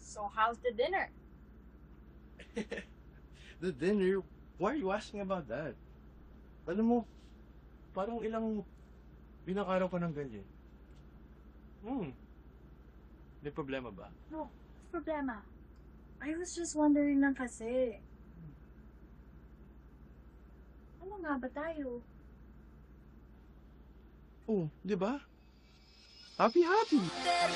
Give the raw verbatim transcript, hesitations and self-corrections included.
So how's the dinner? The dinner? Why are you asking about that? Alam mo, parang ilang ilang araw ka ng ganyan. Hmm, may problema ba? No, what's problema? I was just wondering lang kasi. Ano nga ba tayo? Oh, di ba? Happy, happy!